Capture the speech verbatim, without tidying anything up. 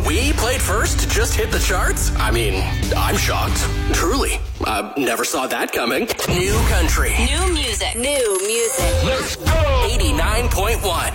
we played first to just hit the charts? I mean, I'm shocked. Truly. I never saw that coming. New country. New music. New music. Let's go! eighty-nine point one.